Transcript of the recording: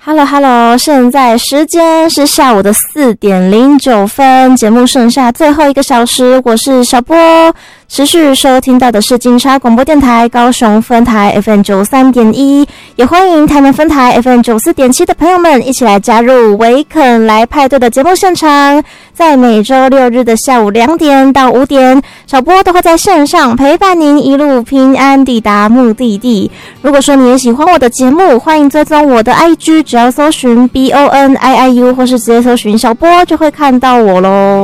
Hello， 现在时间是下午的4点09分，节目剩下最后1个小时，我是小波。持续收听到的是金沙广播电台高雄分台 FM93.1， 也欢迎台南分台 FM94.7 的朋友们一起来加入维肯来派对的节目现场。在每周6日的下午2点到5点，小波都会在线上陪伴您一路平安抵达目的地。如果说你也喜欢我的节目，欢迎追踪我的 IG， 只要搜寻 BONIIU 或是直接搜寻小波就会看到我咯。